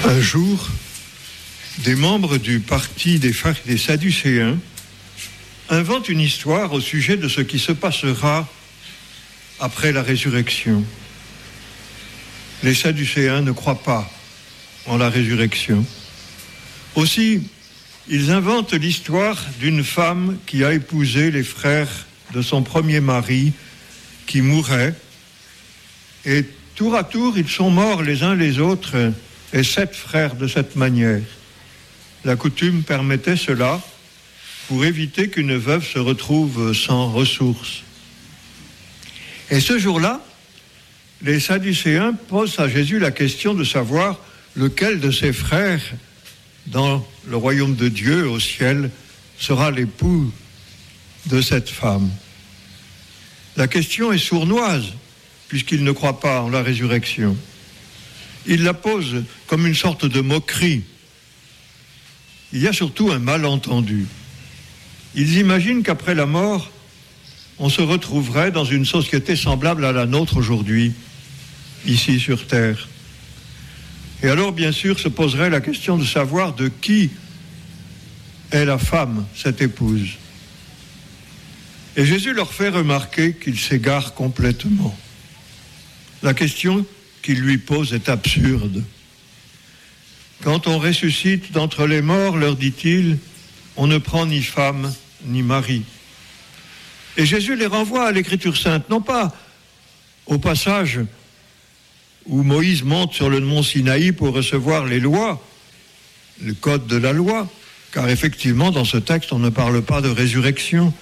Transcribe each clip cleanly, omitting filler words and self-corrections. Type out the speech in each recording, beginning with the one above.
Un jour, des membres du parti des Sadducéens inventent une histoire au sujet de ce qui se passera après la résurrection. Les Sadducéens ne croient pas en la résurrection. Aussi, ils inventent l'histoire d'une femme qui a épousé les frères de son premier mari qui mourait. Et tour à tour, ils sont morts les uns les autres, et 7 frères de cette manière. La coutume permettait cela pour éviter qu'une veuve se retrouve sans ressources. Et ce jour-là, les Sadducéens posent à Jésus la question de savoir lequel de ses frères dans le royaume de Dieu au ciel sera l'époux de cette femme. La question est sournoise puisqu'ils ne croient pas en la résurrection. Ils la posent comme une sorte de moquerie. Il y a surtout un malentendu. Ils imaginent qu'après la mort, on se retrouverait dans une société semblable à la nôtre aujourd'hui, ici sur Terre. Et alors, bien sûr, se poserait la question de savoir de qui est la femme, cette épouse. Et Jésus leur fait remarquer qu'ils s'égarent complètement. La question qu'il lui pose est absurde. Quand on ressuscite d'entre les morts, leur dit-il, on ne prend ni femme ni mari. Et Jésus les renvoie à l'Écriture sainte, non pas au passage où Moïse monte sur le mont Sinaï pour recevoir les lois, le code de la loi, car effectivement dans ce texte on ne parle pas de résurrection.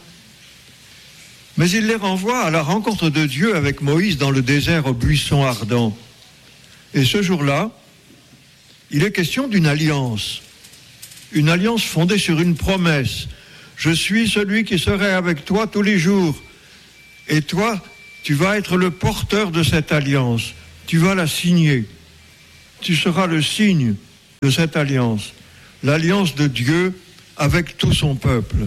Mais il les renvoie à la rencontre de Dieu avec Moïse dans le désert au buisson ardent. Et ce jour-là, il est question d'une alliance fondée sur une promesse. Je suis celui qui serai avec toi tous les jours. Et toi, tu vas être le porteur de cette alliance. Tu vas la signer. Tu seras le signe de cette alliance. L'alliance de Dieu avec tout son peuple.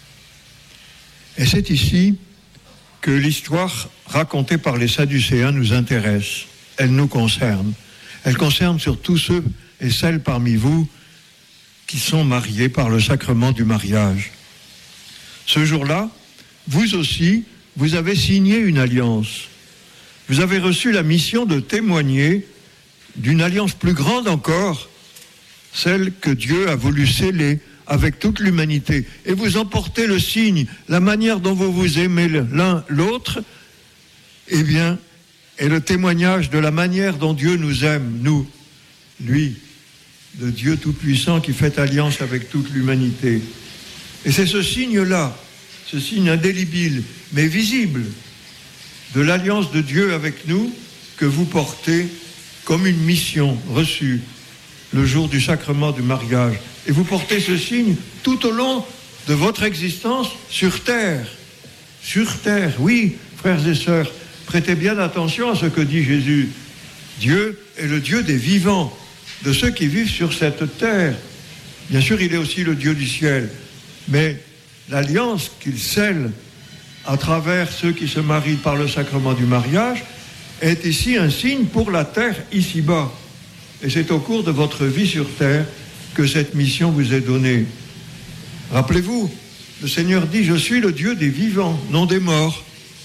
Et c'est ici que l'histoire racontée par les Sadducéens nous intéresse. Elle nous concerne. Elle concerne surtout ceux et celles parmi vous qui sont mariés par le sacrement du mariage. Ce jour-là, vous aussi, vous avez signé une alliance. Vous avez reçu la mission de témoigner d'une alliance plus grande encore, celle que Dieu a voulu sceller avec toute l'humanité. Et vous emportez le signe, la manière dont vous vous aimez l'un l'autre, eh bien, est le témoignage de la manière dont Dieu nous aime, nous, lui, le Dieu Tout-Puissant qui fait alliance avec toute l'humanité. Et c'est ce signe-là, ce signe indélébile, mais visible, de l'alliance de Dieu avec nous, que vous portez comme une mission reçue le jour du sacrement du mariage. Et vous portez ce signe tout au long de votre existence sur terre. Sur terre, oui, frères et sœurs, prêtez bien attention à ce que dit Jésus. Dieu est le Dieu des vivants, de ceux qui vivent sur cette terre. Bien sûr, il est aussi le Dieu du ciel, mais l'alliance qu'il scelle à travers ceux qui se marient par le sacrement du mariage est ici un signe pour la terre ici-bas. Et c'est au cours de votre vie sur terre que cette mission vous est donnée. Rappelez-vous, le Seigneur dit « Je suis le Dieu des vivants, non des morts ».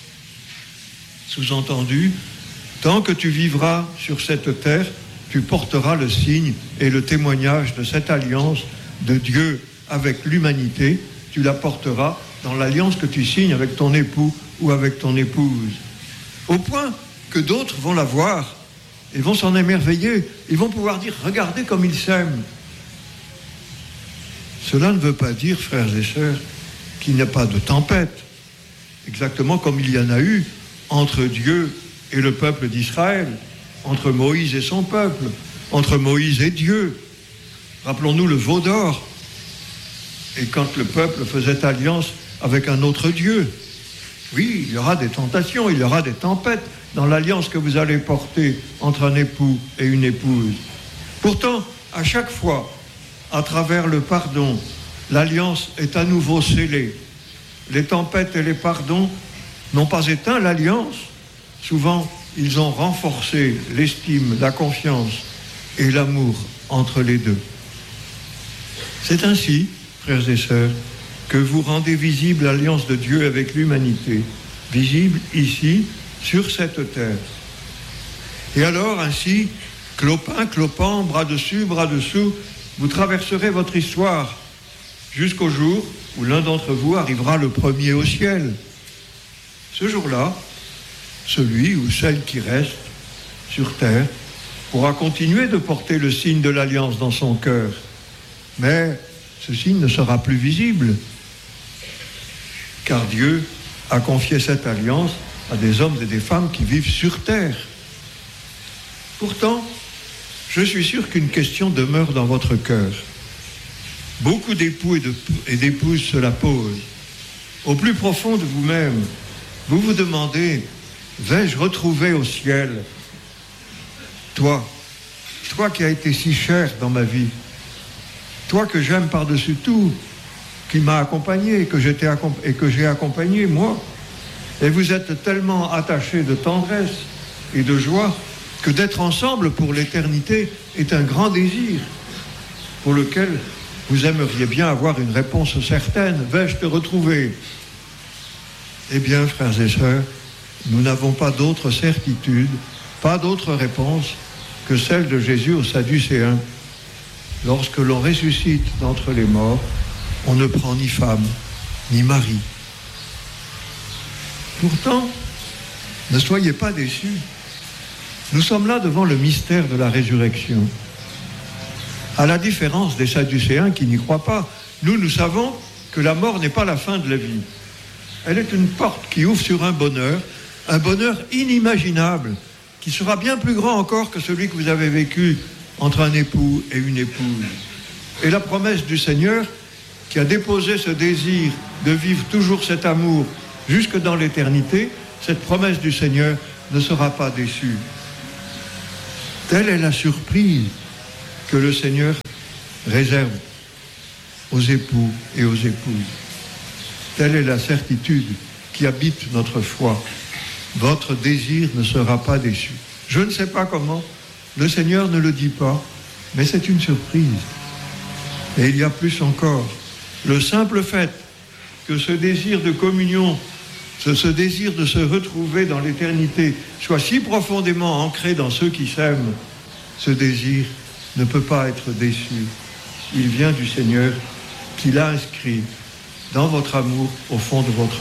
Sous-entendu, tant que tu vivras sur cette terre, tu porteras le signe et le témoignage de cette alliance de Dieu avec l'humanité. Tu la porteras dans l'alliance que tu signes avec ton époux ou avec ton épouse. Au point que d'autres vont la voir et vont s'en émerveiller. Ils vont pouvoir dire « Regardez comme ils s'aiment ». Cela ne veut pas dire, frères et sœurs, qu'il n'y a pas de tempête. Exactement comme il y en a eu entre Dieu et le peuple d'Israël, entre Moïse et son peuple, entre Moïse et Dieu. Rappelons-nous le veau d'or. Et quand le peuple faisait alliance avec un autre Dieu, oui, il y aura des tentations, il y aura des tempêtes dans l'alliance que vous allez porter entre un époux et une épouse. Pourtant, à chaque fois, à travers le pardon, l'alliance est à nouveau scellée. Les tempêtes et les pardons n'ont pas éteint l'alliance. Souvent, ils ont renforcé l'estime, la confiance et l'amour entre les deux. C'est ainsi, frères et sœurs, que vous rendez visible l'alliance de Dieu avec l'humanité, visible ici, sur cette terre. Et alors, ainsi, clopin, clopant, bras dessus, bras dessous, vous traverserez votre histoire jusqu'au jour où l'un d'entre vous arrivera le premier au ciel. Ce jour-là, celui ou celle qui reste sur terre pourra continuer de porter le signe de l'alliance dans son cœur. Mais ce signe ne sera plus visible, car Dieu a confié cette alliance à des hommes et des femmes qui vivent sur terre. Pourtant, je suis sûr qu'une question demeure dans votre cœur. Beaucoup d'époux et d'épouses se la posent. Au plus profond de vous-même, vous vous demandez, vais-je retrouver au ciel toi qui as été si cher dans ma vie, toi que j'aime par-dessus tout, qui m'a accompagné et que j'ai accompagné moi. Et vous êtes tellement attachés de tendresse et de joie que d'être ensemble pour l'éternité est un grand désir pour lequel vous aimeriez bien avoir une réponse certaine. Vais-je te retrouver ? Eh bien, frères et sœurs, nous n'avons pas d'autre certitude, pas d'autre réponse que celle de Jésus aux Sadducéens. Lorsque l'on ressuscite d'entre les morts, on ne prend ni femme, ni mari. Pourtant, ne soyez pas déçus. Nous sommes là devant le mystère de la résurrection. À la différence des Sadducéens qui n'y croient pas, nous savons que la mort n'est pas la fin de la vie. Elle est une porte qui ouvre sur un bonheur inimaginable, qui sera bien plus grand encore que celui que vous avez vécu entre un époux et une épouse. Et la promesse du Seigneur, qui a déposé ce désir de vivre toujours cet amour jusque dans l'éternité, cette promesse du Seigneur ne sera pas déçue. Telle est la surprise que le Seigneur réserve aux époux et aux épouses. Telle est la certitude qui habite notre foi. Votre désir ne sera pas déçu. Je ne sais pas comment, le Seigneur ne le dit pas, mais c'est une surprise. Et il y a plus encore. Le simple fait que ce désir de communion, ce désir de se retrouver dans l'éternité soit si profondément ancré dans ceux qui s'aiment, ce désir ne peut pas être déçu. Il vient du Seigneur qui l'a inscrit dans votre amour au fond de votre